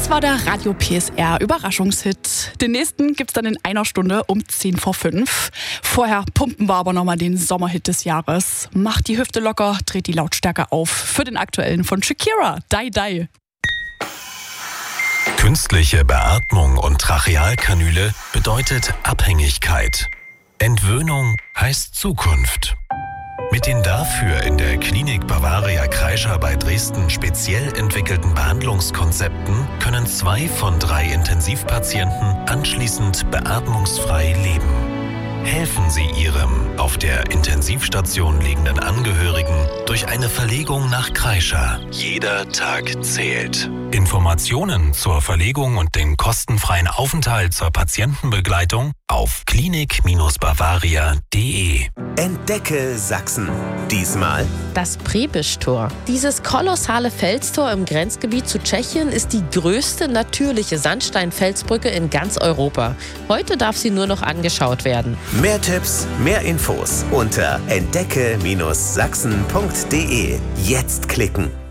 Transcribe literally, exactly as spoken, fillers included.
Das war der Radio P S R Überraschungshit. Den nächsten gibt's dann in einer Stunde um zehn vor fünf. Vorher pumpen wir aber nochmal den Sommerhit des Jahres. Macht die Hüfte locker, dreht die Lautstärke auf. Für den aktuellen von Shakira, Die Die. Künstliche Beatmung und Trachealkanüle bedeutet Abhängigkeit. Entwöhnung heißt Zukunft. Mit den dafür in der Klinik Bavaria Kreischer bei Dresden speziell entwickelten Behandlungskonzepten können zwei von drei Intensivpatienten anschließend beatmungsfrei leben. Helfen Sie Ihrem auf der Intensivstation liegenden Angehörigen durch eine Verlegung nach Kreischer. Jeder Tag zählt. Informationen zur Verlegung und den kostenfreien Aufenthalt zur Patientenbegleitung auf klinik Bavaria punkt de. Entdecke Sachsen. Diesmal das Prebisch-Tor. Dieses kolossale Felstor im Grenzgebiet zu Tschechien ist die größte natürliche Sandsteinfelsbrücke in ganz Europa. Heute darf sie nur noch angeschaut werden. Mehr Tipps, mehr Infos unter entdecke Sachsen punkt de. Jetzt klicken.